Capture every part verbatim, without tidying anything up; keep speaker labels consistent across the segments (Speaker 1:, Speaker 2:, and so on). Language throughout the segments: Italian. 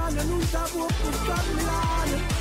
Speaker 1: Milano non ti può portare a Milano.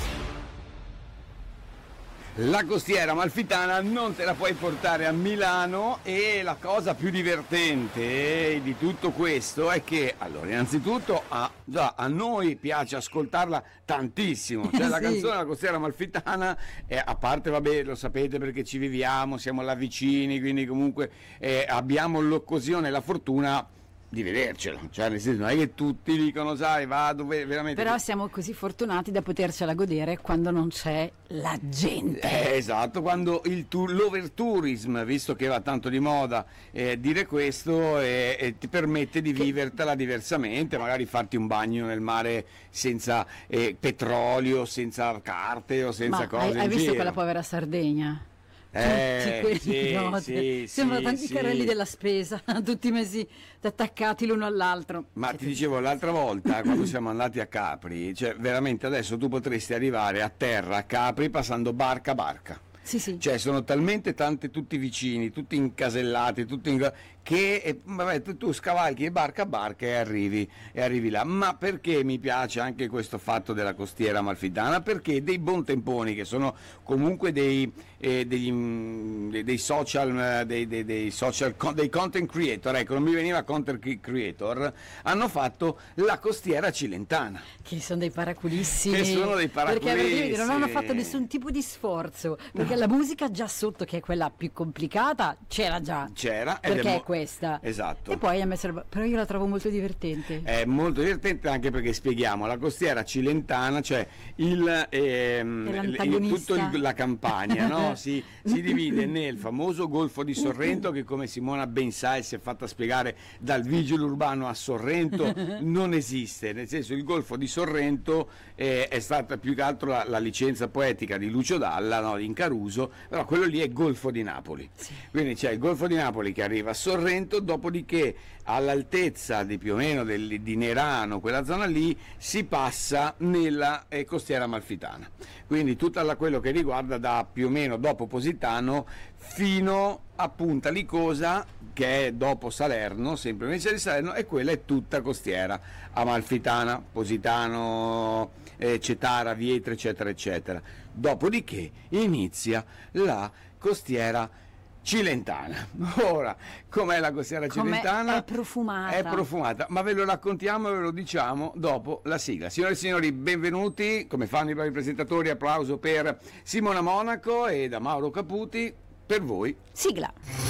Speaker 2: La costiera amalfitana non te la puoi portare a Milano, e la cosa più divertente di tutto questo è che, allora, innanzitutto a, già a noi piace ascoltarla tantissimo, cioè la
Speaker 3: Sì.
Speaker 2: canzone della costiera amalfitana, eh, a parte, vabbè, lo sapete perché ci viviamo, siamo là vicini, quindi comunque eh, abbiamo l'occasione e la fortuna di vedercela, cioè nel senso non è che tutti dicono sai vado veramente,
Speaker 3: Però siamo così fortunati da potercela godere quando non c'è la gente.
Speaker 2: Eh, esatto, quando il tour, l'overtourism, visto che va tanto di moda eh, dire questo, eh, eh, ti permette di
Speaker 3: Che-
Speaker 2: vivertela diversamente, magari farti un bagno nel mare senza eh, petrolio, senza carte o senza
Speaker 3: Ma
Speaker 2: cose
Speaker 3: hai,
Speaker 2: in
Speaker 3: hai visto
Speaker 2: giro.
Speaker 3: quella povera Sardegna?
Speaker 2: Eh,
Speaker 3: Tutti quelli
Speaker 2: sì,
Speaker 3: no,
Speaker 2: sì,
Speaker 3: sembrano
Speaker 2: sì,
Speaker 3: tanti
Speaker 2: sì.
Speaker 3: carrelli della spesa, tutti messi attaccati l'uno all'altro.
Speaker 2: Ma
Speaker 3: Siete-
Speaker 2: ti dicevo l'altra volta quando siamo andati a Capri, cioè veramente adesso tu potresti arrivare a terra a Capri passando barca a barca.
Speaker 3: Sì, sì.
Speaker 2: Cioè sono talmente tante, tutti vicini, tutti incasellati, tutti in... che eh, vabbè, tu, tu scavalchi barca a barca e arrivi, e arrivi là. Ma perché mi piace anche questo fatto della costiera amalfitana? Perché dei buontemponi, che sono comunque dei, eh, degli, mm, dei, dei social, eh, dei, dei, dei social con- dei content creator, ecco, non mi veniva content creator, hanno fatto la costiera cilentana.
Speaker 3: Che sono dei paraculissimi.
Speaker 2: Che sono dei
Speaker 3: Perché praticamente non hanno
Speaker 2: paraculissimi.
Speaker 3: fatto nessun tipo di sforzo. Perché la musica già sotto, che è quella più complicata, c'era già.
Speaker 2: C'era, ed
Speaker 3: Perché
Speaker 2: è
Speaker 3: è
Speaker 2: mo-
Speaker 3: questa.
Speaker 2: Esatto.
Speaker 3: E poi ha messo la- però io la trovo molto divertente.
Speaker 2: È molto divertente anche perché spieghiamo la costiera cilentana, cioè il, ehm,
Speaker 3: È
Speaker 2: il-
Speaker 3: l'antagonista.
Speaker 2: tutta il- la campagna, no? si, si divide nel famoso Golfo di Sorrento, che come Simona ben sa e si è fatta spiegare dal vigile urbano a Sorrento non esiste, nel senso il Golfo di Sorrento eh, è stata più che altro la, la licenza poetica di Lucio Dalla, no? In Caruso, però quello lì è Golfo di Napoli. Quindi c'è il Golfo di Napoli che arriva a Sorrento, dopodiché all'altezza di più o meno del, di Nerano, quella zona lì, si passa nella eh, costiera amalfitana. Quindi tutto la, quello che riguarda da più o meno dopo Positano fino a Punta Licosa, che è dopo Salerno, sempre invece di Salerno, e quella è tutta costiera amalfitana, Positano, eh, Cetara, Vietre, eccetera, eccetera. Dopodiché inizia la costiera cilentana. Ora, com'è la costiera
Speaker 3: Com'è-
Speaker 2: cilentana?
Speaker 3: è profumata.
Speaker 2: È profumata, ma ve lo raccontiamo e ve lo diciamo dopo la sigla. Signore e signori, benvenuti, come fanno i bravi presentatori, applauso per Simona Monaco e da Mauro Caputi, per voi.
Speaker 3: Sigla.